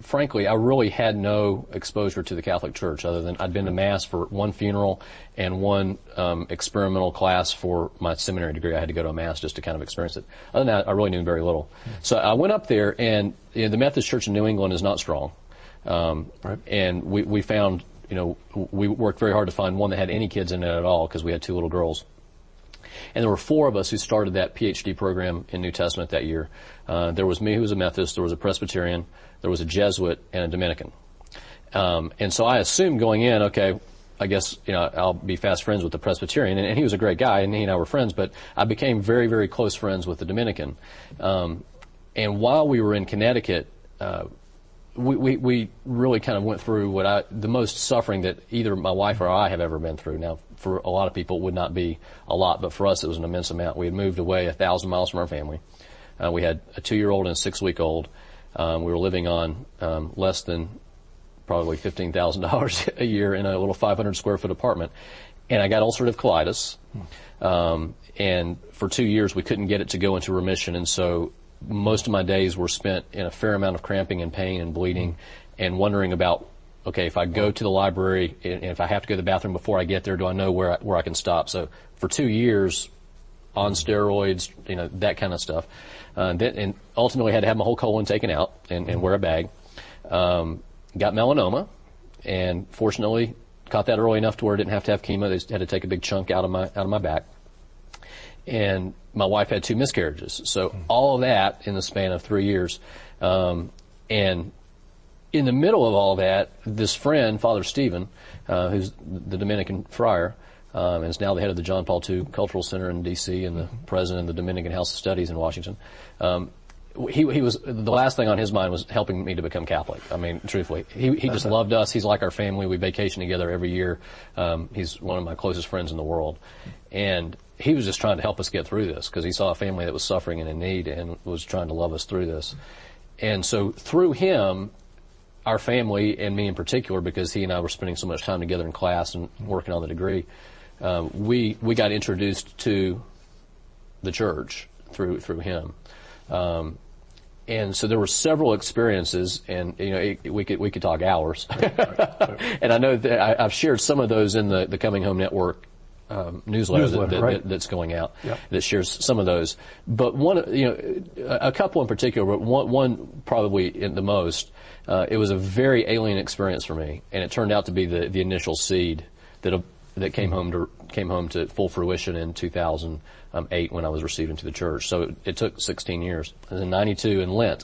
frankly, I really had no exposure to the Catholic Church other than I'd been to Mass for one funeral and one experimental class for my seminary degree. I had to go to a Mass just to kind of experience it. Other than that, I really knew very little. So I went up there, and the Methodist Church in New England is not strong. Right. And we found, we worked very hard to find one that had any kids in it at all because we had 2 little girls. And there were 4 of us who started that PhD program in New Testament that year. There was me, who was a Methodist, there was a Presbyterian, there was a Jesuit, and a Dominican. And so I assumed going in, okay, I guess, I'll be fast friends with the Presbyterian, and he was a great guy, and he and I were friends, but I became very, very close friends with the Dominican. And while we were in Connecticut, we really kind of went through the most suffering that either my wife or I have ever been through. Now, for a lot of people, it would not be a lot, but for us, it was an immense amount. We had moved away 1,000 miles from our family. We had a 2-year-old and a 6-week-old. We were living on less than probably $15,000 a year in a little 500 square foot apartment. And I got ulcerative colitis. And for 2 years, we couldn't get it to go into remission. And so most of my days were spent in a fair amount of cramping and pain and bleeding and wondering about, okay, if I go to the library and if I have to go to the bathroom before I get there, do I know where I can stop? So for 2 years, on steroids, that kind of stuff. And ultimately had to have my whole colon taken out and wear a bag. Got melanoma, and fortunately caught that early enough to where I didn't have to have chemo. They just had to take a big chunk out of my back. And my wife had 2 miscarriages. So all of that in the span of 3 years. And in the middle of all that, this friend, Father Stephen, who's the Dominican friar, and is now the head of the John Paul II Cultural Center in D.C. and the president of the Dominican House of Studies in Washington, he was, the last thing on his mind was helping me to become Catholic. I mean, truthfully. He just loved us. He's like our family. We vacation together every year. He's one of my closest friends in the world. And he was just trying to help us get through this because he saw a family that was suffering and in need and was trying to love us through this. And so through him, our family, and me in particular, because he and I were spending so much time together in class and working on the degree, we got introduced to the church through him. And so there were several experiences, and we could talk hours. And I know that I've shared some of those in the Coming Home Network newsletter that's going out, that shares some of those. But a couple in particular, but one probably the most. It was a very alien experience for me, and it turned out to be the initial seed that came home to full fruition in 2008 when I was received into the church. So it took 16 years. It was in '92 in Lent.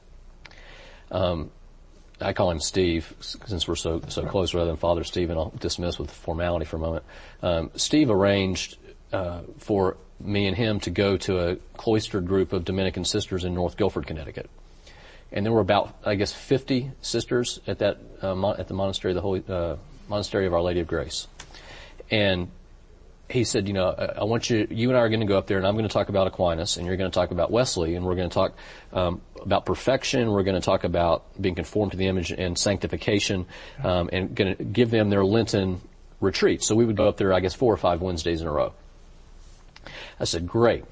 I call him Steve since we're so close rather than Father Steve, and I'll dismiss with formality for a moment. Steve arranged for me and him to go to a cloistered group of Dominican sisters in North Guilford, Connecticut. And there were about, 50 sisters at the monastery, the Holy Monastery of Our Lady of Grace. And he said, I want you and I are going to go up there, and I'm going to talk about Aquinas, and you're going to talk about Wesley, and we're going to talk about perfection. We're going to talk about being conformed to the image and sanctification, and going to give them their Lenten retreat. So we would go up there, 4 or 5 Wednesdays in a row. I said, great.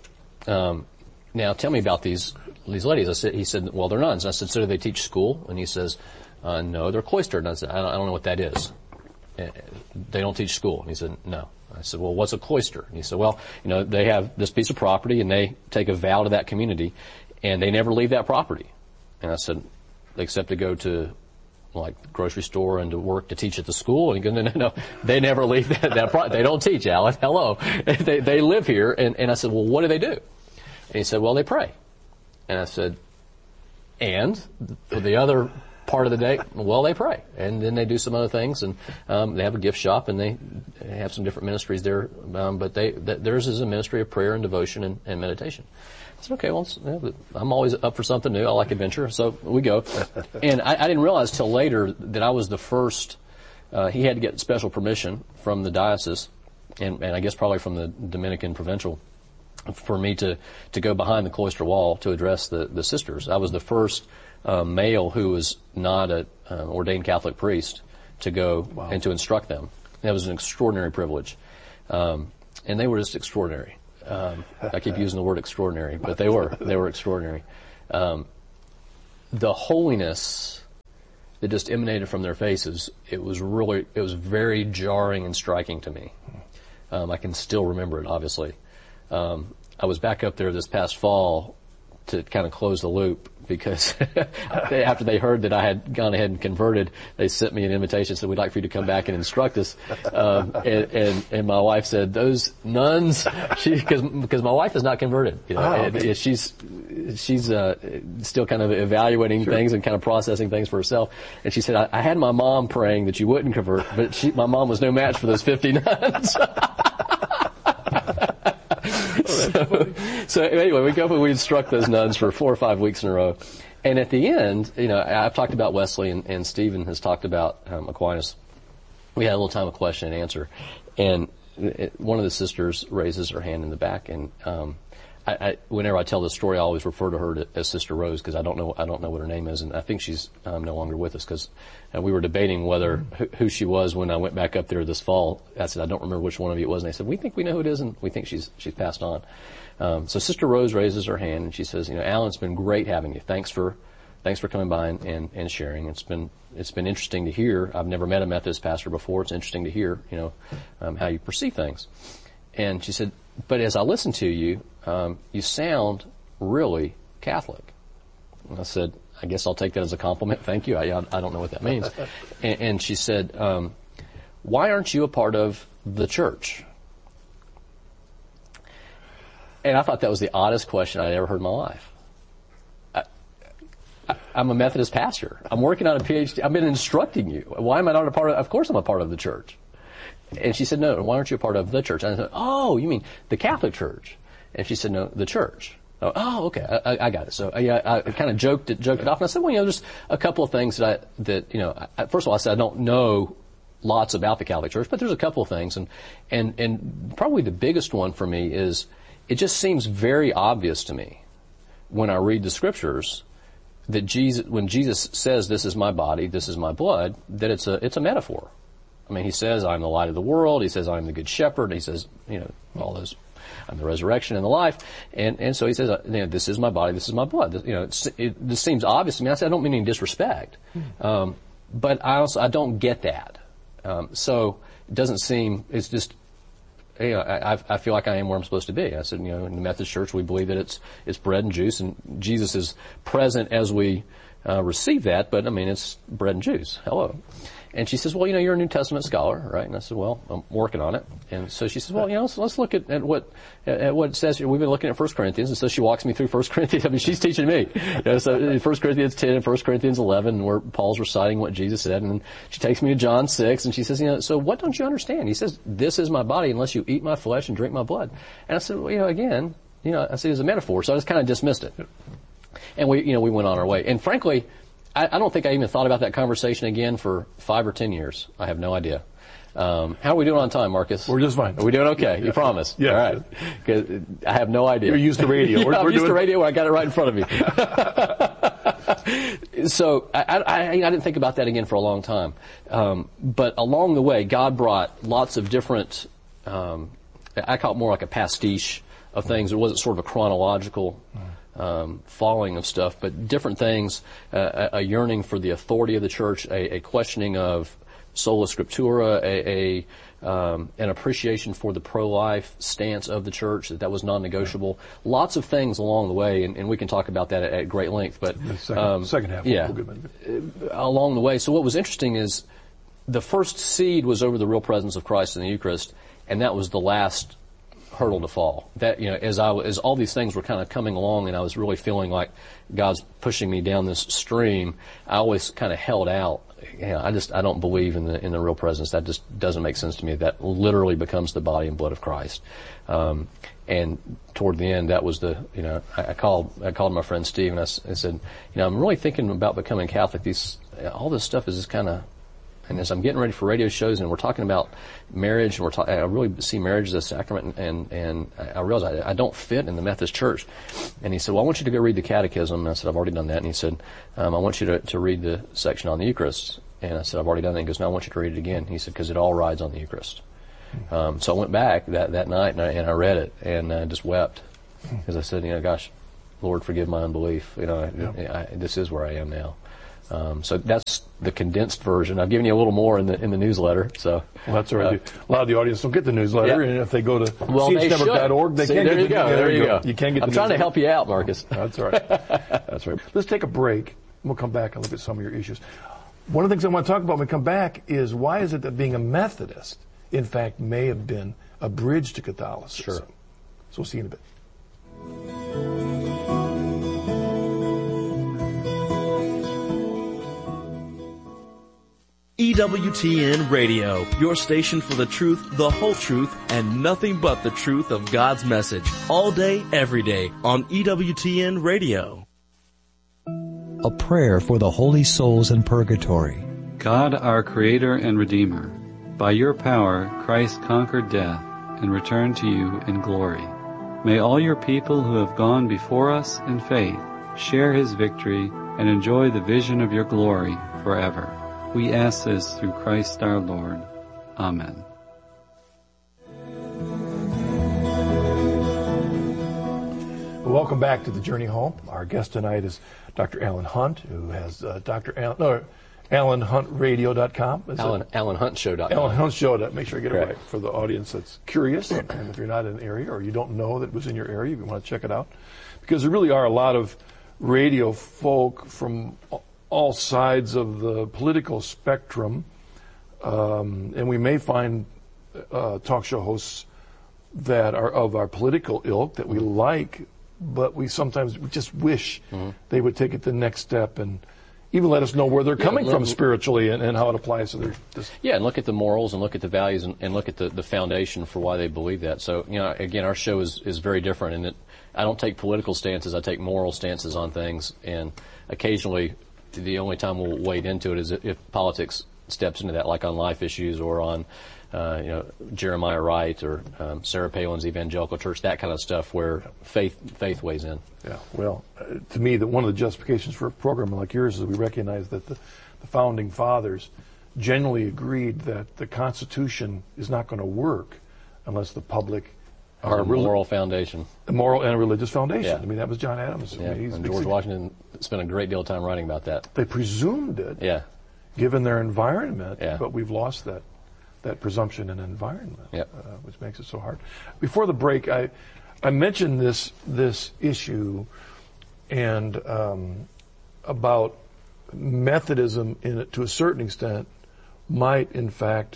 Now tell me about these ladies. He said, well, they're nuns. And I said, so do they teach school? And he says, no, they're cloistered. And I said, I don't know what that is. They don't teach school. And he said, no. I said, well, what's a cloister? And he said, well, they have this piece of property and they take a vow to that community and they never leave that property. And I said, except to go to the grocery store and to work to teach at the school. And he goes, no, they never leave that property. They don't teach, Alan. Hello. They live here. And I said, well, what do they do? And he said, well, they pray. And I said, and for the other part of the day, well, they pray, and then they do some other things, and they have a gift shop, and they have some different ministries there. But theirs is a ministry of prayer and devotion and meditation. I said, okay, well, I'm always up for something new. I like adventure, so we go. And I didn't realize till later that I was the first. He had to get special permission from the diocese, and I guess probably from the Dominican provincial, for me to go behind the cloister wall to address the sisters. I was the first male who was not an ordained Catholic priest to go and to instruct them. That was an extraordinary privilege. And they were just extraordinary. I keep using the word extraordinary, but they were extraordinary. The holiness that just emanated from their faces, it was very jarring and striking to me. I can still remember it, obviously. I was back up there this past fall to kind of close the loop because after they heard that I had gone ahead and converted, they sent me an invitation, said, we'd like for you to come back and instruct us. And my wife said, those nuns, because my wife is not converted, okay. She's still kind of evaluating things and kind of processing things for herself. And she said, I had my mom praying that you wouldn't convert, but my mom was no match for those 50 nuns. So anyway, we instruct those nuns for 4 or 5 weeks in a row. And at the end, I've talked about Wesley and Stephen has talked about Aquinas. We had a little time of question and answer. And one of the sisters raises her hand in the back. And whenever I tell this story, I always refer to her as Sister Rose because I don't know what her name is. And I think she's no longer with us because we were debating who she was when I went back up there this fall. I said, I don't remember which one of you it was. And they said, we think we know who it is and we think she's passed on. So Sister Rose raises her hand and she says, Alan, it's been great having you. Thanks for coming by and sharing. It's been interesting to hear. I've never met a Methodist pastor before. It's interesting to hear, how you perceive things. And she said, but as I listen to you, you sound really Catholic. And I said, I guess I'll take that as a compliment. Thank you. I don't know what that means. And she said, why aren't you a part of the church? And I thought that was the oddest question I'd ever heard in my life. I'm a Methodist pastor. I'm working on a PhD. I've been instructing you. Why am I not a part of course I'm a part of the church. And she said, no, why aren't you a part of the church? And I said, oh, you mean the Catholic Church? And she said, no, the church. Oh, okay, I got it. So I kind of joked it off. And I said, well, there's a couple of things that first of all, I said, I don't know lots about the Catholic Church, but there's a couple of things. And probably the biggest one for me is it just seems very obvious to me when I read the scriptures that when Jesus says, this is my body, this is my blood, that it's a metaphor. I mean, he says, I'm the light of the world. He says, I'm the good shepherd. He says, all those, I'm the resurrection and the life. And so he says, this is my body, this is my blood. This seems obvious to me. I said, I don't mean any disrespect. But I don't get that. So it doesn't seem, it's just, I feel like I am where I'm supposed to be. I said, in the Methodist Church, we believe that it's bread and juice, and Jesus is present as we receive that, but it's bread and juice. Hello. And she says, well, you're a New Testament scholar, right? And I said, well, I'm working on it. And so she says, well, let's look at what it says here. We've been looking at 1 Corinthians, and so she walks me through 1 Corinthians. She's teaching me. So 1 Corinthians 10 and 1 Corinthians 11, where Paul's reciting what Jesus said, and then she takes me to John 6, and she says, so what don't you understand? He says, this is my body unless you eat my flesh and drink my blood. And I said, well, again, I said it was a metaphor, so I just kind of dismissed it. And we went on our way. And frankly, I don't think I even thought about that conversation again for 5 or 10 years. I have no idea. How are we doing on time, Marcus? We're just fine. Are we doing okay? You promise? Yeah. All right. 'Cause I have no idea. You're used to radio. I'm used to radio when I got it right in front of me. So I didn't think about that again for a long time. But along the way, God brought lots of different, I call it more like a pastiche of things. It wasn't sort of a chronological falling of stuff, but different things, a yearning for the authority of the church, a questioning of sola scriptura, an appreciation for the pro-life stance of the church, that was non-negotiable. Lots of things along the way, and we can talk about that at great length. But the second half, along the way. So what was interesting is the first seed was over the real presence of Christ in the Eucharist, and that was the last hurdle to fall. That, as all these things were kind of coming along and I was really feeling like God's pushing me down this stream, I always kind of held out. I don't believe in the real presence. That just doesn't make sense to me. That literally becomes the body and blood of Christ. And toward the end, that was I called my friend Steve and I said, I'm really thinking about becoming Catholic. All this stuff is just kind of, and as I'm getting ready for radio shows and we're talking about marriage, and I really see marriage as a sacrament, and I realize I don't fit in the Methodist Church. And he said, well, I want you to go read the Catechism. And I said, I've already done that. And he said, I want you to read the section on the Eucharist. And I said, I've already done that. And he goes, no, I want you to read it again. He said, because it all rides on the Eucharist. So I went back that night and I read it and I just wept because I said, gosh, Lord, forgive my unbelief. This is where I am now. So that's the condensed version. I've given you a little more in the newsletter. So well, that's all right. A lot of the audience don't get the newsletter, and if they go to CHNetwork.org, they can get the newsletter. There you go. You can't get. I'm trying to help you out, Marcus. That's all right. That's right. Let's take a break. We'll come back and look at some of your issues. One of the things I want to talk about when we come back is why is it that being a Methodist, in fact, may have been a bridge to Catholicism. Sure. So we'll see you in a bit. EWTN Radio, your station for the truth, the whole truth, and nothing but the truth of God's message. All day, every day on EWTN Radio. A prayer for the holy souls in purgatory. God, our Creator and Redeemer, by your power Christ conquered death and returned to you in glory. May all your people who have gone before us in faith share his victory and enjoy the vision of your glory forever. We ask this through Christ our Lord. Amen. Welcome back to the Journey Home. Our guest tonight is Dr. Alan Hunt, who has AlanHuntRadio.com. AlanHuntShow.com. AlanHuntShow. Make sure I get Correct. it right for the audience that's curious. And if you're not in an area or you don't know that it was in your area, you want to check it out. Because there really are a lot of radio folk from all sides of the political spectrum. And we may find talk show hosts that are of our political ilk that we like, but we sometimes just wish they would take it the next step and even let us know where they're coming from spiritually and how it applies to their... Yeah, and look at the morals and look at the values and look at the foundation for why they believe that. So, again, our show is very different in that I don't take political stances, I take moral stances on things, and occasionally the only time we'll wade into it is if politics steps into that, like on life issues or on Jeremiah Wright or Sarah Palin's Evangelical Church, that kind of stuff where faith weighs in. Yeah, well, to me, one of the justifications for a program like yours is we recognize that the Founding Fathers generally agreed that the Constitution is not going to work unless the public are a moral foundation. A moral and a religious foundation. Yeah. I mean, that was John Adams. Yeah. And George Washington spent a great deal of time writing about that. They presumed it, yeah, given their environment, yeah. But we've lost that presumption in environment, yep. Which makes it so hard. Before the break, I mentioned this issue and about Methodism to a certain extent might in fact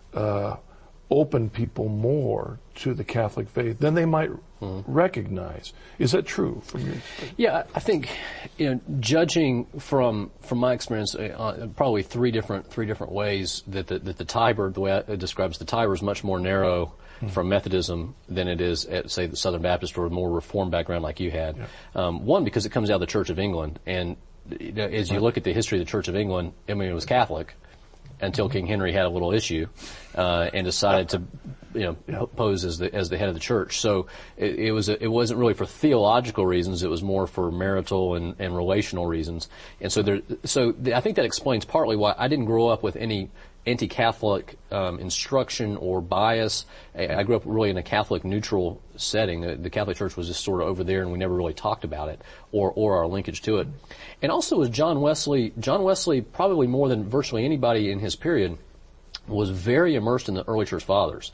open people more to the Catholic faith than they might recognize. Is that true from your perspective? Yeah, I think judging from my experience, probably three different ways that the Tiber, the way it describes the Tiber, is much more narrow from Methodism than it is at, say, the Southern Baptist or a more Reformed background like you had. Yeah. One, because it comes out of the Church of England, and as you look at the history of the Church of England, I mean, it was Catholic until King Henry had a little issue and decided to pose as the head of the church. So it wasn't really for theological reasons, it was more for marital and relational reasons. And so I think that explains partly why I didn't grow up with any anti-Catholic instruction or bias. I grew up really in a Catholic neutral setting. The Catholic Church was just sort of over there, and we never really talked about it or our linkage to it. And also with John Wesley, probably more than virtually anybody in his period, was very immersed in the early church fathers,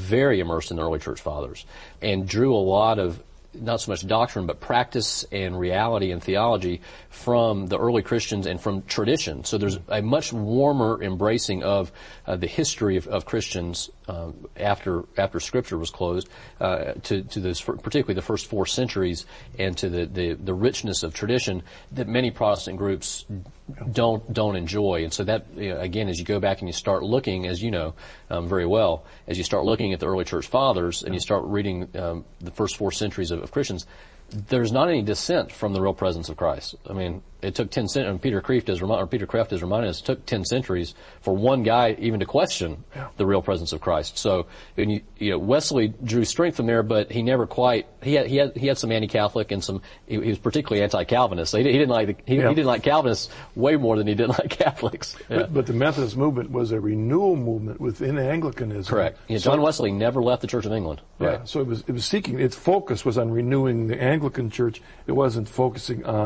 and drew a lot of not so much doctrine, but practice and reality and theology from the early Christians and from tradition. So there's a much warmer embracing of the history of Christians after Scripture was closed to this, particularly the first 4 centuries, and to the richness of tradition that many Protestant groups don't enjoy. And so that, again, as you go back and you start looking, as you know very well, as you start looking at the early church fathers and you start reading the first 4 centuries of Christians, there's not any dissent from the real presence of Christ. I mean, it took 10 centuries, and Peter Kreeft is reminding us, it took 10 centuries for one guy even to question the real presence of Christ. So, Wesley drew strength from there, but he never quite, he had some anti-Catholic and he was particularly anti-Calvinist. So he didn't like Calvinists way more than he didn't like Catholics. Yeah. But the Methodist movement was a renewal movement within Anglicanism. Correct. Yeah, John Wesley never left the Church of England. Yeah. Right. So it was seeking, its focus was on renewing the Anglican Church. It wasn't focusing on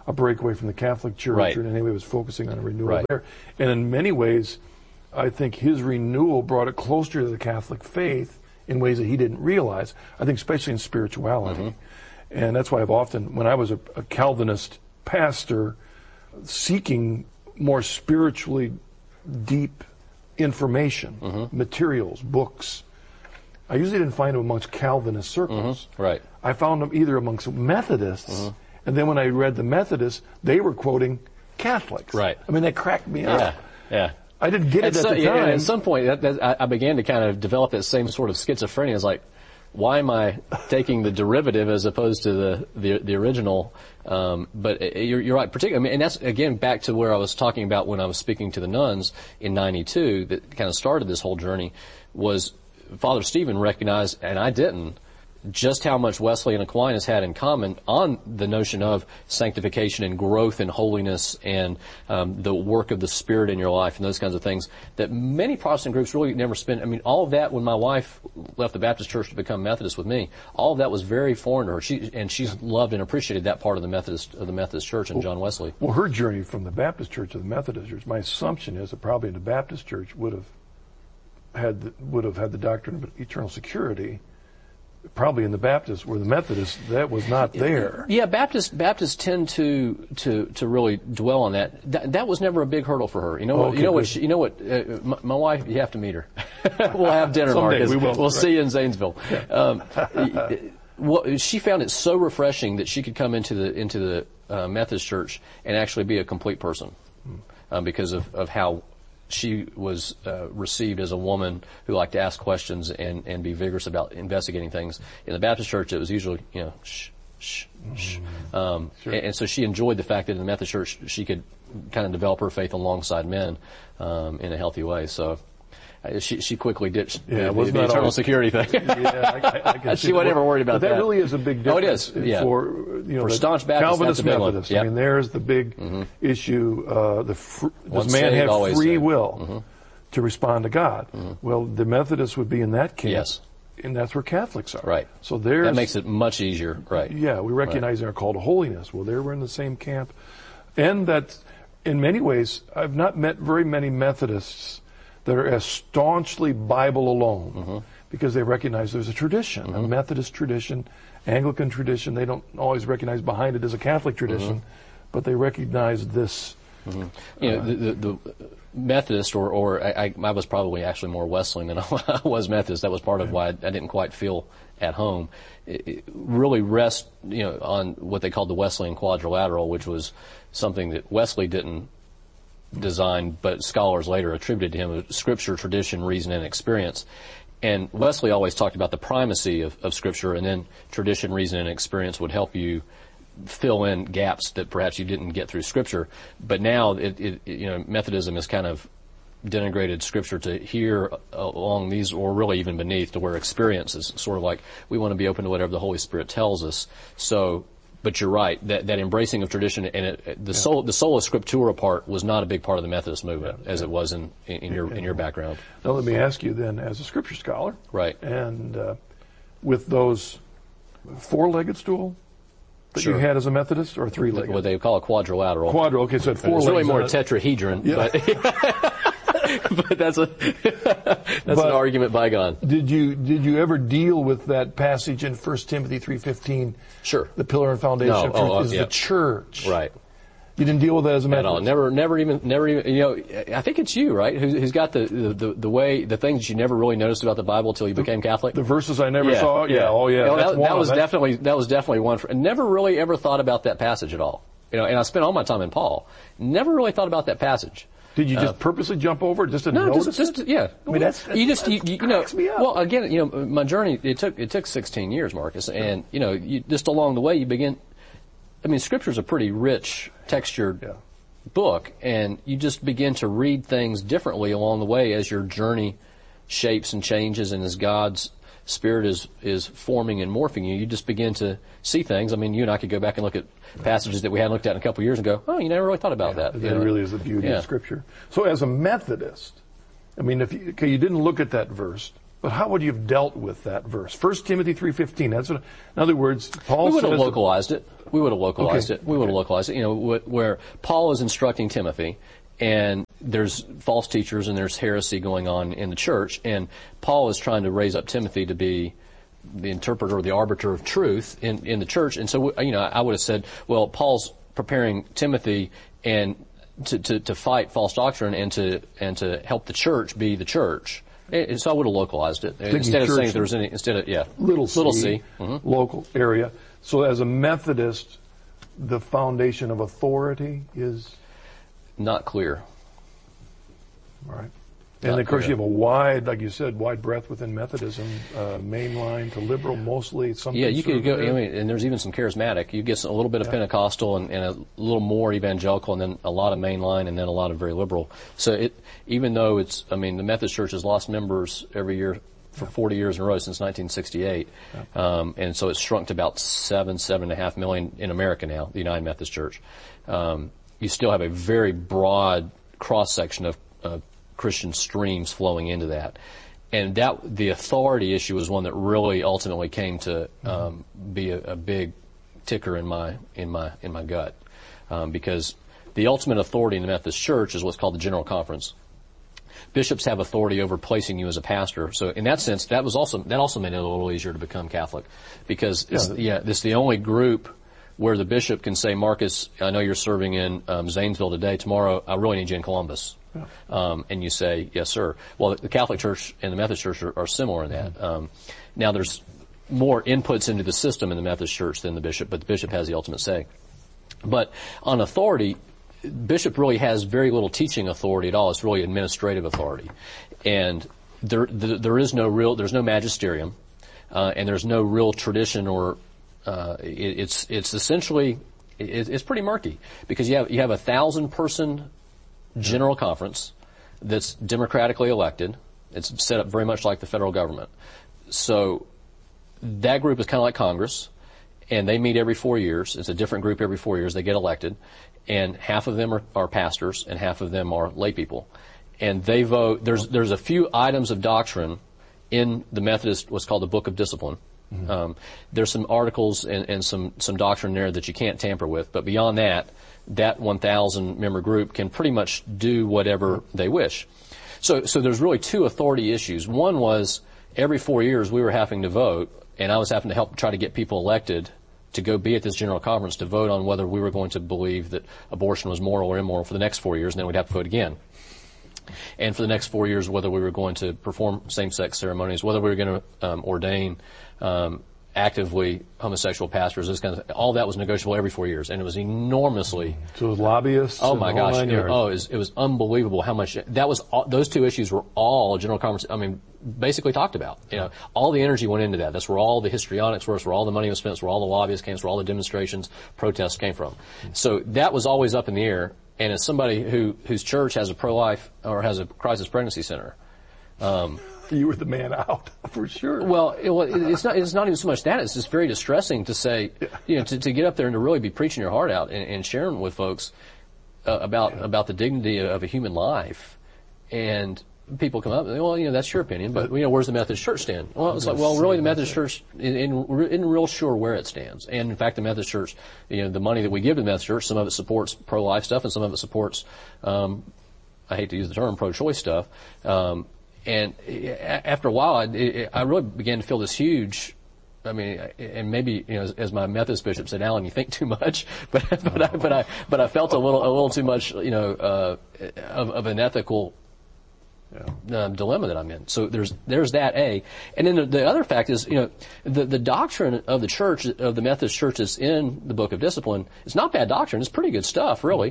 a breakaway from the Catholic Church, Right. or in any way was focusing on a renewal Right. there. And in many ways, I think his renewal brought it closer to the Catholic faith in ways that he didn't realize, I think especially in spirituality. And that's why I've often, when I was a Calvinist pastor, seeking more spiritually deep information, materials, books, I usually didn't find them amongst Calvinist circles. Right. I found them either amongst Methodists, and then when I read the Methodists, they were quoting Catholics. Right. I mean, that cracked me Yeah. up. Yeah. I didn't get it at the Yeah, time. at some point, I began to kind of develop that same sort of schizophrenia. It's like, why am I taking the derivative as opposed to the original? But you're right, particularly, I mean, and that's again back to where I was talking about when I was speaking to the nuns in '92 that kind of started this whole journey. Was Father Stephen recognized, and I didn't, just how much Wesley and Aquinas had in common on the notion of sanctification and growth in holiness and the work of the Spirit in your life and those kinds of things that many Protestant groups really never spent. I mean, all of that when my wife left the Baptist church to become Methodist with me, all of that was very foreign to her. She's loved and appreciated that part of the Methodist church and John Wesley. Well, her journey from the Baptist church to the Methodist church, my assumption is that probably in the Baptist church would have had the doctrine of eternal security. Probably in the Baptist, where the Methodists, that was not there. Yeah, Baptists tend to really dwell on that. That was never a big hurdle for her. You know what? Okay, You know what? My wife, you have to meet her. We'll have dinner, Someday Marcus. we will, We'll right. see you in Zanesville. She found it so refreshing that she could come into the Methodist church and actually be a complete person because of how she was received as a woman who liked to ask questions and be vigorous about investigating things. In the Baptist church, it was usually, shh. Sure. And so she enjoyed the fact that in the Methodist church she could kind of develop her faith alongside men in a healthy way. So she quickly ditched the eternal always security thing. Yeah, I can see She wasn't that. ever worried about But that. that really is a big difference. Oh, it is. Yeah. For For staunch Baptists, Calvinist that's a big one. Methodists. Yep. I mean, there's the big issue. Does Once man saved, have always free saved. will to respond to God? Well, the Methodists would be in that camp. Yes. And that's where Catholics are. Right. So there's That makes it much easier. Right. Yeah, we recognize our call to holiness. Well, there we're in the same camp. And that, in many ways, I've not met very many Methodists that are as staunchly Bible alone because they recognize there's a tradition, a Methodist tradition, Anglican tradition. They don't always recognize behind it as a Catholic tradition, but they recognize this. You know, the Methodist, or I was probably actually more Wesleyan than I was Methodist. That was part of why I didn't quite feel at home. It really rests, on what they called the Wesleyan quadrilateral, which was something that Wesley didn't design, but scholars later attributed to him: Scripture, tradition, reason, and experience. And Wesley always talked about the primacy of Scripture, and then tradition, reason, and experience would help you fill in gaps that perhaps you didn't get through Scripture. But now, Methodism has kind of denigrated Scripture to here along these, or really even beneath, to where experience is sort of like we want to be open to whatever the Holy Spirit tells us. So, but you're right, that embracing of tradition and the sola scriptura part was not a big part of the Methodist movement as it was in your background. Now let me ask you then, as a Scripture scholar, Right. and with those four-legged stool that Sure. you had as a Methodist, or three-legged? What they call a quadrilateral. Quadro. Okay, so it had four It's legs. really more on it. tetrahedron, Yeah. but that's an argument bygone. Did you ever deal with that passage in 1 Timothy 3:15? Sure. The pillar and foundation No. of truth is Yeah. the church. Right. You didn't deal with that as a At all. Methodist? Never even. I think it's you, right? Who's got the things that you never really noticed about the Bible until you became Catholic. The verses I never saw? Yeah. Oh, yeah. That's That one. was definitely one. Never really ever thought about that passage at all. And I spent all my time in Paul. Never really thought about that passage. Did you just purposely jump over it just to No, notice just it? yeah. I mean, that's cracks me up. Well, again, my journey it took 16 years, Marcus, and just along the way you begin. I mean, Scripture's a pretty rich, textured book, and you just begin to read things differently along the way as your journey shapes and changes, and as God's Spirit is forming and morphing you. You just begin to see things. I mean, you and I could go back and look at passages that we hadn't looked at in a couple of years and go, oh, you never really thought about that. That really is the beauty of Scripture. So as a Methodist, I mean, you didn't look at that verse, But how would you have dealt with that verse? 1 Timothy 3:15. That's what, in other words, Paul We would have says, localized it. We would have localized Okay. it. We would have localized it. You know, where Paul is instructing Timothy, and there's false teachers and there's heresy going on in the church, and Paul is trying to raise up Timothy to be the interpreter or the arbiter of truth in the church. And so, you know, I would have said, well, Paul's preparing Timothy and to fight false doctrine and to help the church be the church. And so I would have localized it instead of saying if there was any. little c. Mm-hmm. Local area. So as a Methodist, the foundation of authority is Not clear. all right. And of course, you have a wide, like you said, wide breadth within Methodism, mainline to liberal, mostly. Some Yeah, you could go. I conservative. mean, and there's even some charismatic. You get a little bit of Pentecostal and a little more evangelical, and then a lot of mainline, and then a lot of very liberal. So even though the Methodist Church has lost members every year for 40 years in a row since 1968, and so it's shrunk to about 7.5 million in America now. The United Methodist Church. You still have a very broad cross section of Christian streams flowing into that. And the authority issue was one that really ultimately came to be a big ticker in my gut, because the ultimate authority in the Methodist Church is what's called the General Conference. Bishops have authority over placing you as a pastor. So in that sense, that also made it a little easier to become Catholic, because this is the only group where the bishop can say, Marcus, I know you're serving in Zanesville today. Tomorrow, I really need you in Columbus. And you say, yes, sir. Well, the Catholic Church and the Methodist Church are similar in that. Now, there's more inputs into the system in the Methodist Church than the bishop, but the bishop has the ultimate say. But on authority, bishop really has very little teaching authority at all. It's really administrative authority. And there's no magisterium, and there's no real tradition or it's essentially it's pretty murky, because you have 1,000-person General Conference that's democratically elected. It's set up very much like the federal government. So that group is kind of like Congress, and they meet every 4 years. It's a different group every 4 years. They get elected, and half of them are pastors and half of them are lay people. And they vote. There's a few items of doctrine in the Methodist, what's called the Book of Discipline. Mm-hmm. There's some articles and some doctrine there that you can't tamper with, but beyond that 1,000 member group can pretty much do whatever they wish. So there's really two authority issues. One was every 4 years we were having to vote, and I was having to help try to get people elected to go be at this General Conference to vote on whether we were going to believe that abortion was moral or immoral for the next 4 years, and then we'd have to vote again. And for the next 4 years, whether we were going to perform same-sex ceremonies, whether we were going to ordain actively homosexual pastors, this kind of, all that was negotiable every 4 years, and it was enormously. So lobbyists. Oh my gosh! It was unbelievable how much that was. Those two issues were all General Conference. I mean, basically talked about. You know, all the energy went into that. That's where all the histrionics were. That's where all the money was spent. That's where all the lobbyists came. That's where all the demonstrations, protests came from. So that was always up in the air. And as somebody whose church has a pro-life or has a crisis pregnancy center. You were the man out, for sure. Well, it's not even so much that. It's just very distressing to say, to get up there and to really be preaching your heart out and sharing with folks about the dignity of a human life. And people come up and say, well, that's your opinion, but, where's the Methodist Church stand? Well, it's like, well, really the Methodist Church isn't real sure where it stands. And in fact, the Methodist Church, the money that we give to the Methodist Church, some of it supports pro-life stuff and some of it supports, I hate to use the term, pro-choice stuff. And after a while, I really began to feel this huge, and maybe, as my Methodist bishop said, Alan, you think too much, but I felt a little too much, of an ethical dilemma that I'm in. So there's that A. And then the other fact is, the doctrine of the church, of the Methodist Church is in the Book of Discipline. It's not bad doctrine. It's pretty good stuff, really.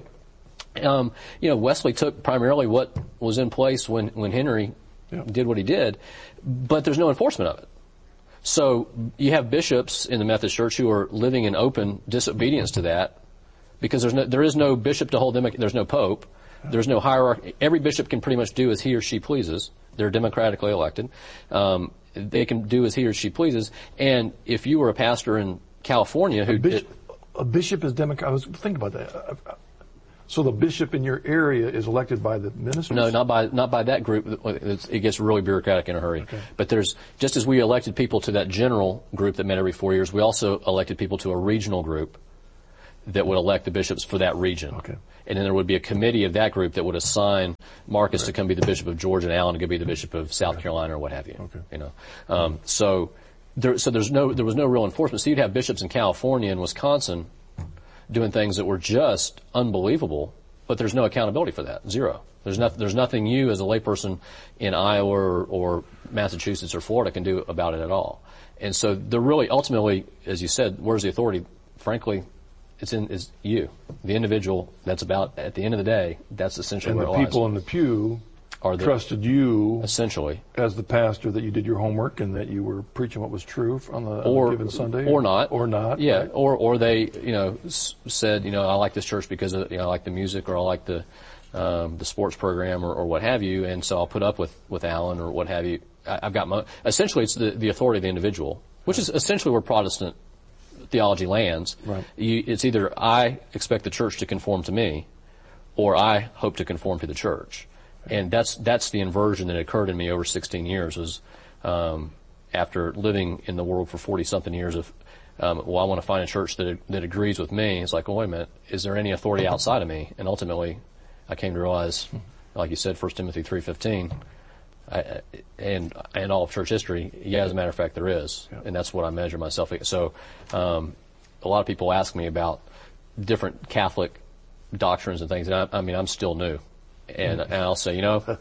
Wesley took primarily what was in place when Henry did what he did, but there's no enforcement of it. So you have bishops in the Methodist Church who are living in open disobedience to that, because there is no bishop to hold them. There's no pope. There's no hierarchy. Every bishop can pretty much do as he or she pleases. They're democratically elected. They can do as he or she pleases. And if you were a pastor in California a bishop is democratic. I was thinking about that. So the bishop in your area is elected by the ministers? No, not by that group. It gets really bureaucratic in a hurry. Okay. But just as we elected people to that general group that met every 4 years, we also elected people to a regional group that would elect the bishops for that region. Okay. And then there would be a committee of that group that would assign Marcus to come be the bishop of Georgia and Alan to go be the bishop of South Carolina or what have you. Okay. You know, so there was no real enforcement. So you'd have bishops in California and Wisconsin doing things that were just unbelievable, but there's no accountability for that. Zero. There's nothing you as a layperson in Iowa or Massachusetts or Florida can do about it at all. And so they're really, ultimately, as you said, where's the authority? Frankly, is you, the individual. That's about, at the end of the day, that's essentially and where it the lies. people in the pew trusted you essentially as the pastor, that you did your homework and that you were preaching what was true on the given Sunday, or not, yeah, right? or they said I like this church because I like the music, or I like the sports program, or what have you, and so I'll put up with Alan or what have you. I've got essentially it's the authority of the individual, which is essentially where Protestant theology lands. Right. It's either I expect the church to conform to me, or I hope to conform to the church. And that's the inversion that occurred in me over 16 years, was after living in the world for 40-something years of, I want to find a church that agrees with me. It's like, well, wait a minute, is there any authority outside of me? And ultimately, I came to realize, like you said, 1 Timothy 3:15, and all of church history, as a matter of fact, there is. Yeah. And that's what I measure myself against. So a lot of people ask me about different Catholic doctrines and things, and I'm still new. And I'll say,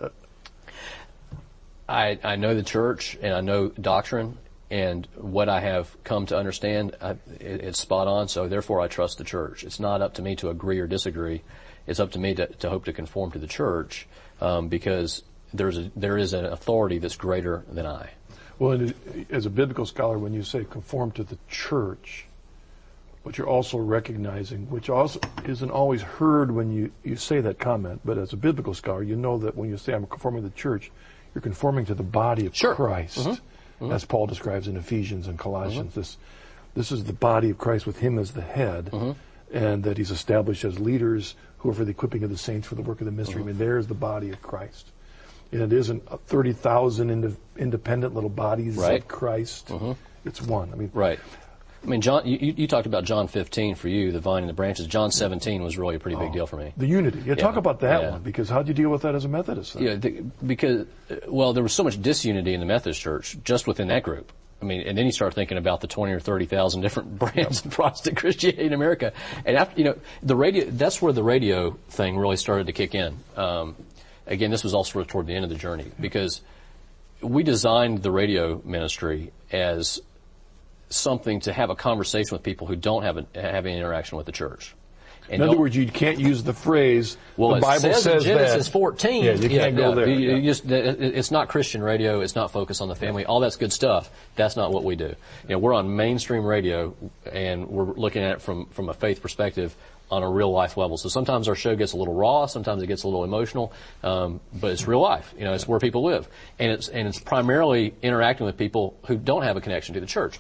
I know the church and I know doctrine, and what I have come to understand, it's spot on, so therefore I trust the church. It's not up to me to agree or disagree. It's up to me to hope to conform to the church, because there is an authority that's greater than I. Well, and as a biblical scholar, when you say conform to the church, what you're also recognizing, which also isn't always heard when you say that comment, but as a biblical scholar, you know that when you say I'm conforming to the church, you're conforming to the body of Christ, as Paul describes in Ephesians and Colossians. This is the body of Christ with him as the head, and that he's established as leaders who are for the equipping of the saints for the work of the mystery. I mean, there's the body of Christ. And it isn't 30,000 independent little bodies of Christ. It's one. I mean, right. I mean, John, you talked about John 15 for you, the vine and the branches. John 17 was really a pretty big deal for me. The unity. Talk about that one, because how'd you deal with that as a Methodist then? Because there was so much disunity in the Methodist Church just within that group. I mean, and then you start thinking about the 20 or 30,000 different brands of Protestant Christianity in America. And after, the radio, that's where the radio thing really started to kick in. Again, this was all sort of toward the end of the journey, because we designed the radio ministry as something to have a conversation with people who don't have any interaction with the church. And in other words, you can't use the phrase, the Bible says in Genesis that. 14. Yeah, you can't go there. It's not Christian radio. It's not focused on the family. All that's good stuff. That's not what we do. We're on mainstream radio, and we're looking at it from a faith perspective on a real life level. So sometimes our show gets a little raw. Sometimes it gets a little emotional. But it's real life. It's where people live. And it's primarily interacting with people who don't have a connection to the church.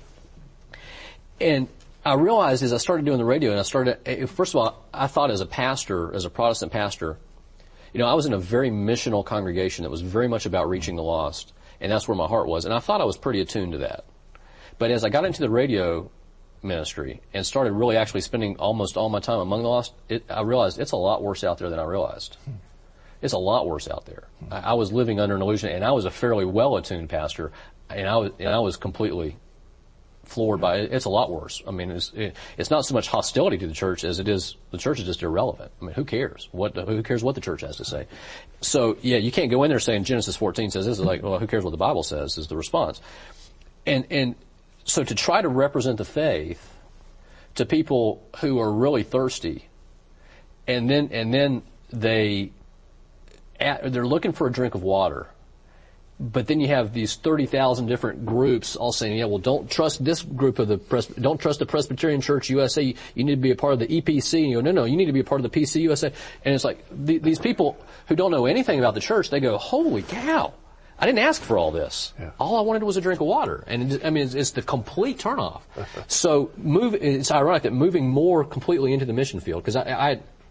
And I realized as I started doing the radio, and first of all, I thought as a pastor, as a Protestant pastor, I was in a very missional congregation that was very much about reaching the lost, and that's where my heart was, and I thought I was pretty attuned to that. But as I got into the radio ministry and started really actually spending almost all my time among the lost, I realized it's a lot worse out there than I realized. It's a lot worse out there. I was living under an illusion, and I was a fairly well-attuned pastor, and I was completely floored by it. It's a lot worse. I mean, it's not so much hostility to the church as it is the church is just irrelevant. I mean, who cares? Who cares what the church has to say? So, you can't go in there saying Genesis 14 says this. Is like, well, who cares what the Bible says is the response. And so to try to represent the faith to people who are really thirsty, and then they're looking for a drink of water. But then you have these 30,000 different groups all saying, well, don't trust this group of don't trust the Presbyterian Church USA. You need to be a part of the EPC. No, you need to be a part of the PC USA. And it's like, these people who don't know anything about the church, they go, holy cow, I didn't ask for all this. Yeah. All I wanted was a drink of water. And it's the complete turnoff. So it's ironic that moving more completely into the mission field, because I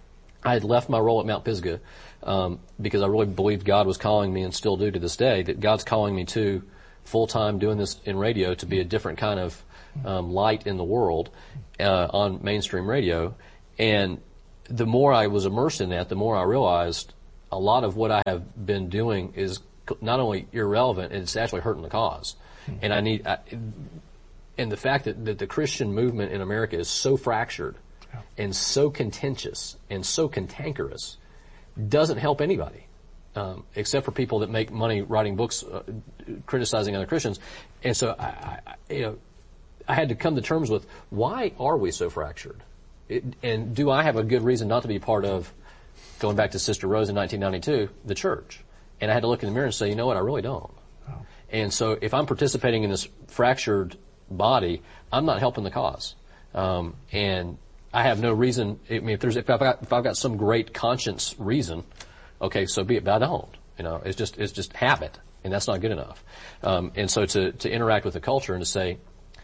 I had left my role at Mount Pisgah because I really believed God was calling me, and still do to this day, that God's calling me to full-time doing this in radio to be a different kind of light in the world on mainstream radio. And the more I was immersed in that, the more I realized a lot of what I have been doing is not only irrelevant, it's actually hurting the cause. And and the fact that the Christian movement in America is so fractured and so contentious and so cantankerous doesn't help anybody, except for people that make money writing books criticizing other Christians. And so I had to come to terms with, why are we so fractured? And do I have a good reason not to be part of, going back to Sister Rose in 1992, the church? And I had to look in the mirror and say, you know what, I really don't. Oh. And so if I'm participating in this fractured body, I'm not helping the cause. And I have no reason. I mean, if I've got some great conscience reason, okay, so be it. But I don't. It's just habit, and that's not good enough. And so to interact with the culture and to say,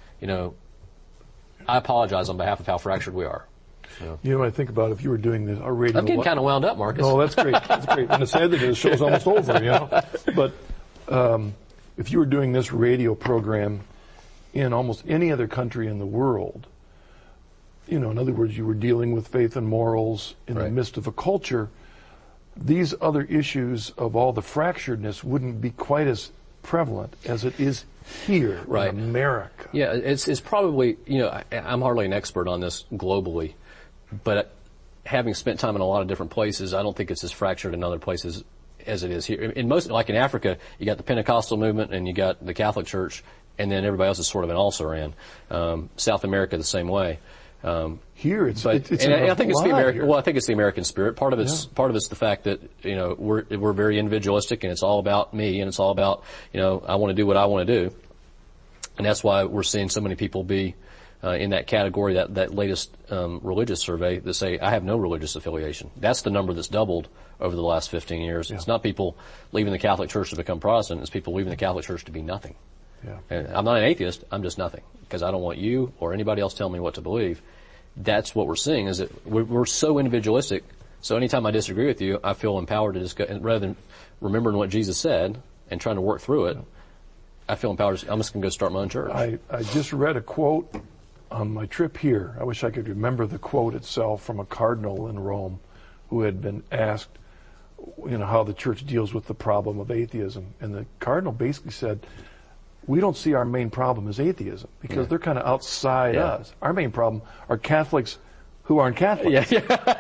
I apologize on behalf of how fractured we are. When I think about if you were doing this, our radio. I'm getting kind of wound up, Marcus. No, that's great. That's great. And the sad thing is, the show's almost over, But if you were doing this radio program in almost any other country in the world, in other words, you were dealing with faith and morals in the midst of a culture, these other issues of all the fracturedness wouldn't be quite as prevalent as it is here in America. Yeah, it's probably, I'm hardly an expert on this globally, but having spent time in a lot of different places, I don't think it's as fractured in other places as it is here. In most, like in Africa, you got the Pentecostal movement and you got the Catholic Church, and then everybody else is sort of an also-ran. South America the same way. Here it's I think it's the American. Well, I think it's the American spirit. Part of it's the fact that we're very individualistic, and it's all about me, and it's all about I want to do what I want to do, and that's why we're seeing so many people be in that category. That latest religious survey that say I have no religious affiliation. That's the number that's doubled over the last 15 years. Yeah. It's not people leaving the Catholic Church to become Protestant. It's people leaving the Catholic Church to be nothing. Yeah. And I'm not an atheist. I'm just nothing, because I don't want you or anybody else telling me what to believe. That's what we're seeing, is that we're so individualistic. So anytime I disagree with you, I feel empowered to just go, and rather than remembering what Jesus said and trying to work through it, I feel empowered. I'm just going to go start my own church. I just read a quote on my trip here. I wish I could remember the quote itself, from a cardinal in Rome who had been asked, how the church deals with the problem of atheism. And the cardinal basically said, we don't see our main problem as atheism, because they're kind of outside us. Our main problem are Catholics who aren't Catholics.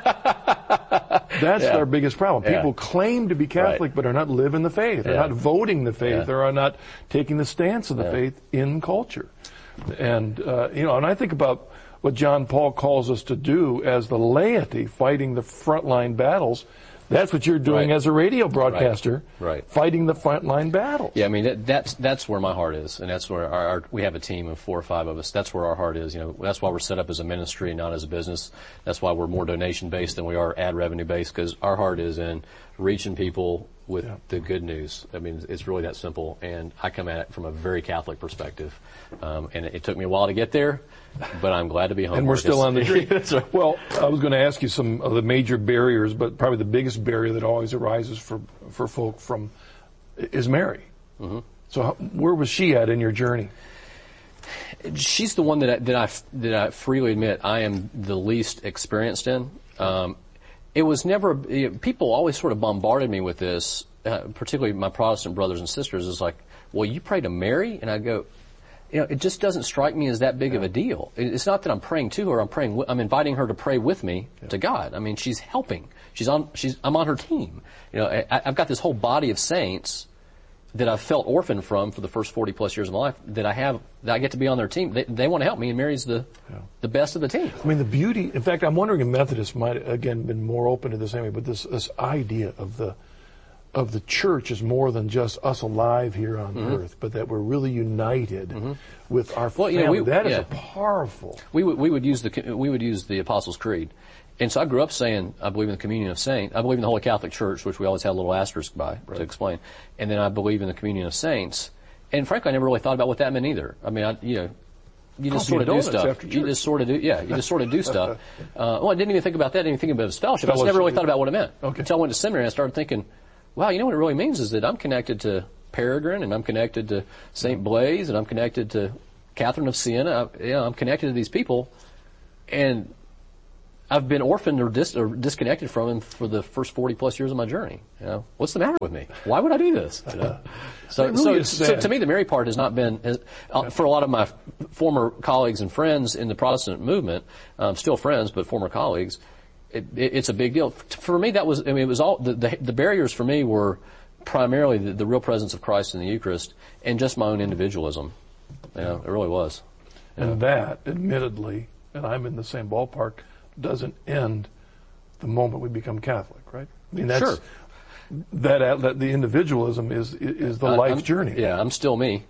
That's our biggest problem. People claim to be Catholic but are not living the faith. They're not voting the faith. They are not taking the stance of the faith in culture. And, and I think about what John Paul calls us to do as the laity, fighting the frontline battles. That's what you're doing as a radio broadcaster, fighting the frontline battles. Yeah, I mean, that's where my heart is, and that's where we have a team of 4 or 5 of us. That's where our heart is. That's why we're set up as a ministry and not as a business. That's why we're more donation-based than we are ad revenue-based, because our heart is in reaching people with the good news. I mean, it's really that simple, and I come at it from a very Catholic perspective. And it took me a while to get there, but I'm glad to be home. And we're still on the journey. Well, I was going to ask you some of the major barriers, but probably the biggest barrier that always arises for folk is Mary. Mm-hmm. So where was she at in your journey? She's the one that I freely admit I am the least experienced in. It was never, people always sort of bombarded me with this, particularly my Protestant brothers and sisters, is like, well, you pray to Mary? And I go, it just doesn't strike me as that big of a deal. It's not that I'm praying to her. I'm inviting her to pray with me to God. I mean, she's helping. I'm on her team. I've got this whole body of saints that I've felt orphaned from for the first 40 plus years of my life, that I get to be on their team. They want to help me, and Mary's the best of the team. I mean, the beauty, in fact, I'm wondering if Methodists might, again, been more open to this anyway, but this idea of the church is more than just us alive here on earth, but that we're really united with our family. That is a powerful. We would use the Apostles' Creed. And so I grew up saying, I believe in the communion of saints. I believe in the Holy Catholic Church, which we always had a little asterisk by to explain. And then I believe in the communion of saints. And frankly, I never really thought about what that meant either. I mean, you just Coffee sort of and do donuts stuff. after You church. just sort of do, you just sort of do stuff. Well, I didn't even think about that. I didn't even think about it as fellowship. I just Fellowship. never really thought about what it meant. Okay. Until I went to seminary, I started thinking, wow, you know what it really means is that I'm connected to Peregrine, and I'm connected to St. Blaise, and I'm connected to Catherine of Siena. I'm connected to these people, and I've been orphaned or disconnected from them for the first 40 plus years of my journey. What's the matter with me? Why would I do this? So to me, the Mary part has not been, for a lot of my former colleagues and friends in the Protestant movement, still friends, but former colleagues, it's a big deal. For me, it was all, the barriers for me were primarily the real presence of Christ in the Eucharist and just my own individualism. It really was. And that, admittedly, and I'm in the same ballpark, doesn't end the moment we become Catholic, right? I mean, that's, Sure. That the individualism is the life journey. Yeah, I'm still me.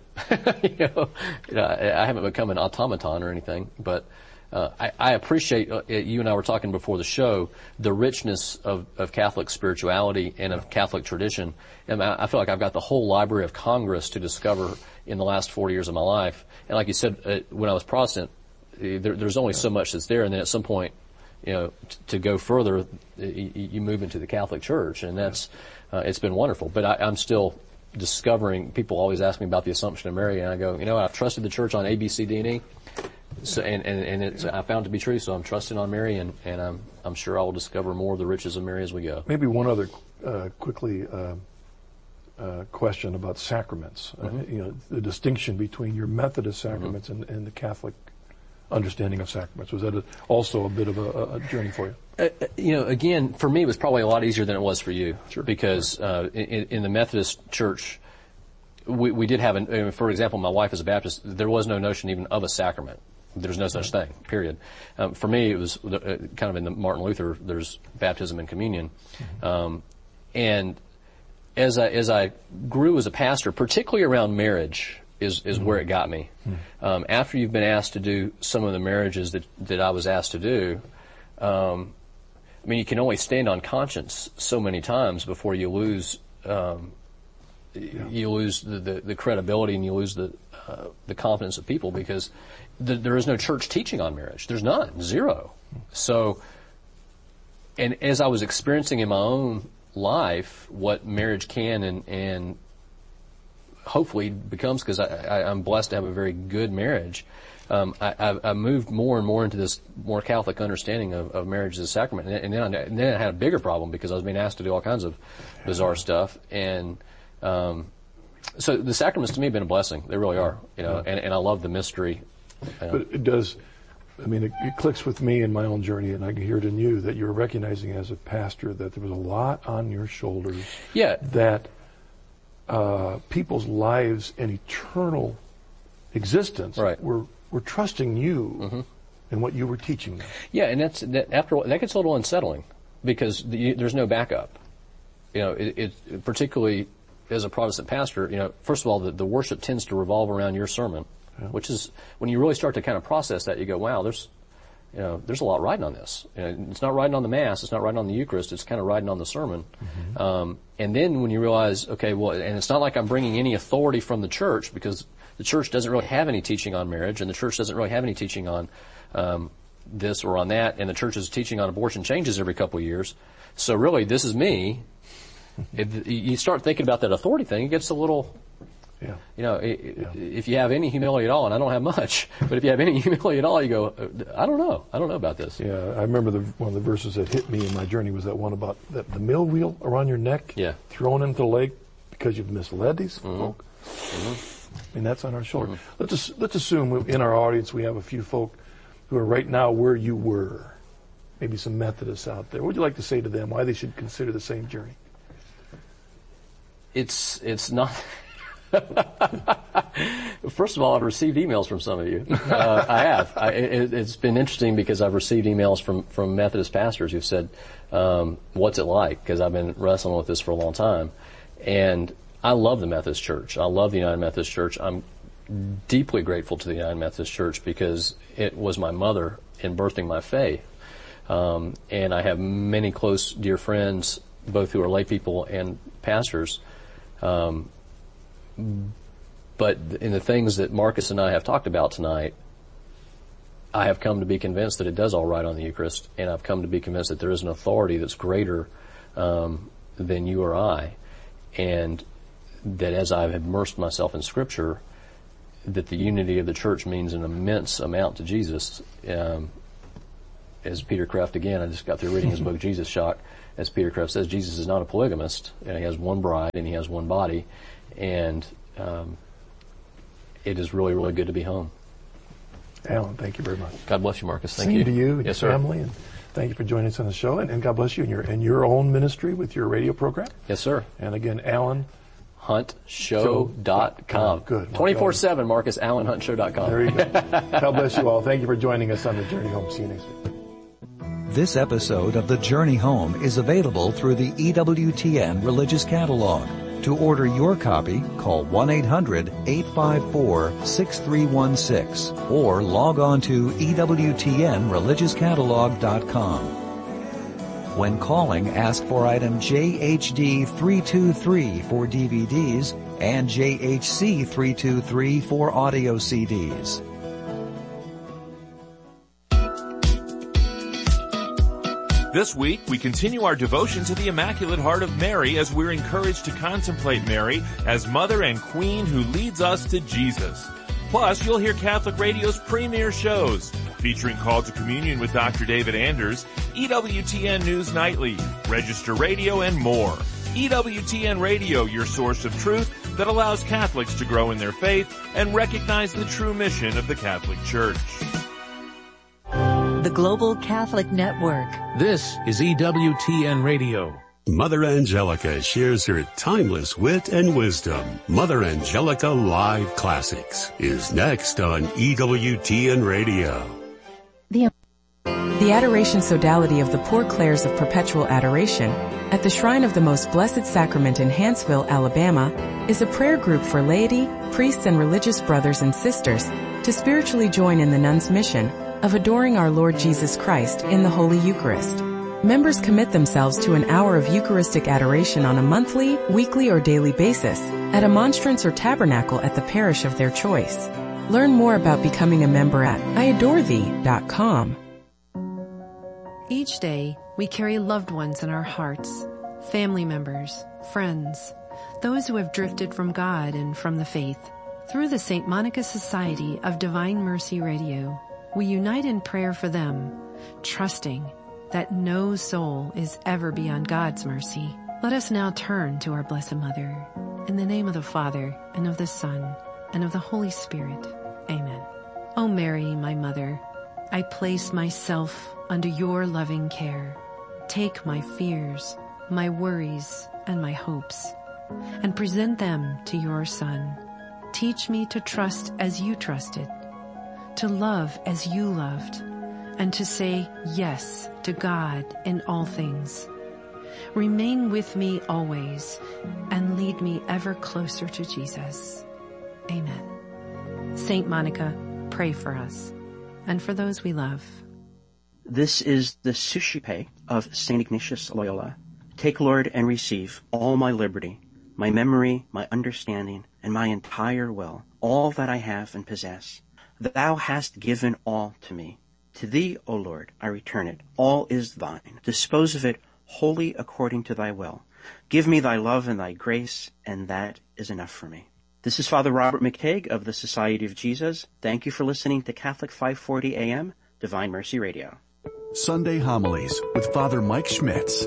I haven't become an automaton or anything, but I appreciate, you and I were talking before the show, the richness of Catholic spirituality and of Catholic tradition. And I feel like I've got the whole Library of Congress to discover in the last 40 years of my life. And like you said, when I was Protestant, there's only so much that's there, and then at some point, to go further, you move into the Catholic Church, and that's, it's been wonderful. But I'm still discovering, people always ask me about the Assumption of Mary, and I go, I've trusted the Church on A, B, C, D, and E. So, and it's, I found it to be true, so I'm trusting on Mary, and I'm sure I will discover more of the riches of Mary as we go. Maybe one other, quickly, question about sacraments. Mm-hmm. The distinction between your Methodist sacraments and the Catholic understanding of sacraments. Was that also a bit of a journey for you? Again, for me, it was probably a lot easier than it was for you. Sure. Because in the Methodist Church, we did have, for example, my wife is a Baptist. There was no notion even of a sacrament. There's no such thing, period. For me, it was kind of in the Martin Luther, there's baptism and communion. And as I grew as a pastor, particularly around marriage, is where it got me. After you've been asked to do some of the marriages that I was asked to do, you can only stand on conscience so many times before you lose you lose the credibility, and you lose the confidence of people, because there is no church teaching on marriage. There's none, zero. So, and as I was experiencing in my own life what marriage can and hopefully becomes, because I'm blessed to have a very good marriage, I moved more and more into this more Catholic understanding of marriage as a sacrament. And then I had a bigger problem, because I was being asked to do all kinds of bizarre stuff. And so the sacraments to me have been a blessing. They really are, and I love the mystery. But it does, it clicks with me in my own journey, and I can hear it in you, that you're recognizing as a pastor that there was a lot on your shoulders. Yeah. That people's lives and eternal existence were trusting you and what you were teaching them. Yeah, and after all, that gets a little unsettling, because there's no backup. It particularly as a Protestant pastor, first of all, the worship tends to revolve around your sermon, which is, when you really start to kind of process that, you go, wow, there's a lot riding on this. It's not riding on the Mass, it's not riding on the Eucharist, it's kind of riding on the sermon. And then when you realize, okay, well, and it's not like I'm bringing any authority from the church, because the church doesn't really have any teaching on marriage, and the church doesn't really have any teaching on this or on that, and the church's teaching on abortion changes every couple of years. So really, this is me. You start thinking about that authority thing, it gets a little... if you have any humility at all, and I don't have much, but if you have any humility at all, you go, I don't know about this. Yeah, I remember one of the verses that hit me in my journey was that one about the mill wheel around your neck, thrown into the lake because you've misled these folk. That's on our shoulder. Let's assume in our audience we have a few folk who are right now where you were. Maybe some Methodists out there. What would you like to say to them? Why they should consider the same journey? It's not... First of all, I've received emails from some of you. I have. It's been interesting, because I've received emails from Methodist pastors who've said, what's it like? Because I've been wrestling with this for a long time. And I love the Methodist Church. I love the United Methodist Church. I'm deeply grateful to the United Methodist Church, because it was my mother in birthing my faith. And I have many close, dear friends, both who are lay people and pastors. But in the things that Marcus and I have talked about tonight, I have come to be convinced that it does all right on the Eucharist, and I've come to be convinced that there is an authority that's greater than you or I, and that as I've immersed myself in Scripture, that the unity of the church means an immense amount to Jesus. As Peter Kreeft, again, I just got through reading his book, Jesus Shock. As Peter Kreeft says, Jesus is not a polygamist, and he has one bride, and he has one body, and it is really, really good to be home. Alan, thank you very much. God bless you, Marcus. Thank Same you. to you and yes, your sir. family, and thank you for joining us on the show, and God bless you in your own ministry with your radio program. Yes, sir. And again, Alan HuntShow.com. Good. 24/7, Marcus, AlanHuntShow.com. There you go. God bless you all. Thank you for joining us on the Journey Home. See you next week. This episode of The Journey Home is available through the EWTN Religious Catalog. To order your copy, call 1-800-854-6316 or log on to EWTNReligiousCatalog.com. When calling, ask for item JHD323 for DVDs and JHC323 for audio CDs. This week, we continue our devotion to the Immaculate Heart of Mary as we're encouraged to contemplate Mary as Mother and Queen who leads us to Jesus. Plus, you'll hear Catholic Radio's premier shows, featuring Call to Communion with Dr. David Anders, EWTN News Nightly, Register Radio, and more. EWTN Radio, your source of truth that allows Catholics to grow in their faith and recognize the true mission of the Catholic Church. The Global Catholic Network. This is EWTN Radio. Mother Angelica shares her timeless wit and wisdom. Mother Angelica Live Classics is next on EWTN Radio. The Adoration Sodality of the Poor Clares of Perpetual Adoration at the Shrine of the Most Blessed Sacrament in Hanceville, Alabama, is a prayer group for laity, priests, and religious brothers and sisters to spiritually join in the nuns' mission of adoring our Lord Jesus Christ in the Holy Eucharist. Members commit themselves to an hour of Eucharistic adoration on a monthly, weekly, or daily basis at a monstrance or tabernacle at the parish of their choice. Learn more about becoming a member at iadorethee.com. Each day, we carry loved ones in our hearts, family members, friends, those who have drifted from God and from the faith. Through the St. Monica Society of Divine Mercy Radio, we unite in prayer for them, trusting that no soul is ever beyond God's mercy. Let us now turn to our Blessed Mother. In the name of the Father, and of the Son, and of the Holy Spirit. Amen. O Mary, my Mother, I place myself under your loving care. Take my fears, my worries, and my hopes, and present them to your Son. Teach me to trust as you trusted, to love as you loved, and to say yes to God in all things. Remain with me always and lead me ever closer to Jesus. Amen. Saint Monica, pray for us and for those we love. This is the Suscipe of St. Ignatius Loyola. Take, Lord, and receive all my liberty, my memory, my understanding, and my entire will, all that I have and possess. Thou hast given all to me. To thee, O Lord, I return it. All is thine. Dispose of it wholly according to thy will. Give me thy love and thy grace, and that is enough for me. This is Father Robert McTague of the Society of Jesus. Thank you for listening to Catholic 540 AM, Divine Mercy Radio. Sunday Homilies with Father Mike Schmitz.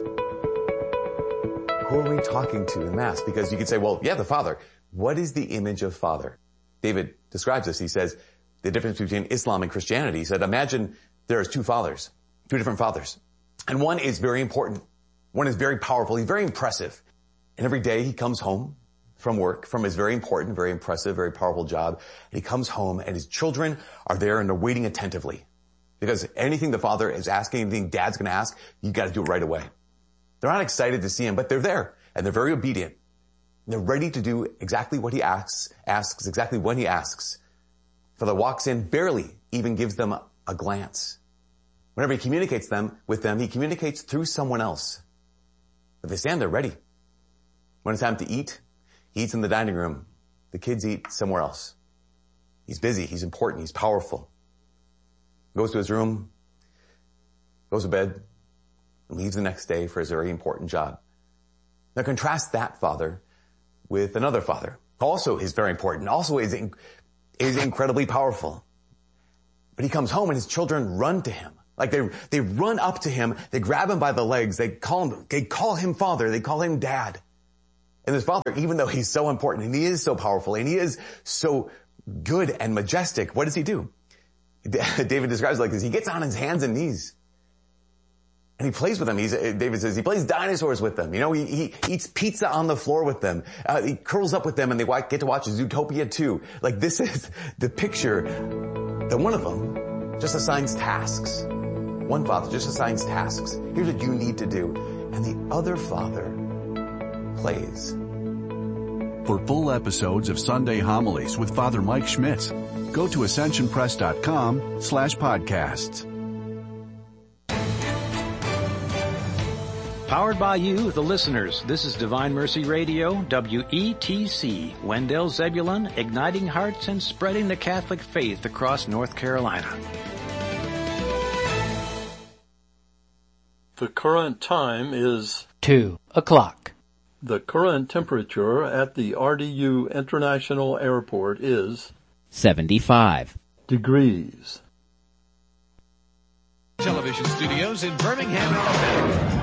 Who are we talking to in Mass? Because you could say, well, yeah, the Father. What is the image of Father? David describes this. He says, the difference between Islam and Christianity. He said, imagine there's two fathers, two different fathers. And one is very important. One is very powerful. He's very impressive. And every day he comes home from work, from his very important, very impressive, very powerful job. And he comes home and his children are there and they're waiting attentively. Because anything the father is asking, anything dad's going to ask, you got to do it right away. They're not excited to see him, but they're there and they're very obedient. They're ready to do exactly what he asks exactly when he asks. Father walks in, barely even gives them a glance. Whenever he communicates with them, he communicates through someone else. But they stand there ready. When it's time to eat, he eats in the dining room. The kids eat somewhere else. He's busy, he's important, he's powerful. goes to his room, goes to bed, and leaves the next day for his very important job. Now contrast that father with another father. Also is very important, also is incredibly powerful. But he comes home and his children run to him. Like they run up to him, they grab him by the legs, they call him father, they call him dad. And this father, even though he's so important and he is so powerful and he is so good and majestic, what does he do? David describes it like this. He gets on his hands and knees and he plays with them. David says he plays dinosaurs with them. You know, he eats pizza on the floor with them. He curls up with them and they get to watch Zootopia 2. Like this is the picture that one of them just assigns tasks. One father just assigns tasks. Here's what you need to do. And the other father plays. For full episodes of Sunday Homilies with Father Mike Schmitz, go to ascensionpress.com/podcasts. Powered by you, the listeners. This is Divine Mercy Radio, WETC, Wendell Zebulon, igniting hearts and spreading the Catholic faith across North Carolina. The current time is 2 o'clock. The current temperature at the RDU International Airport is 75 degrees. Television studios in Birmingham, Alabama.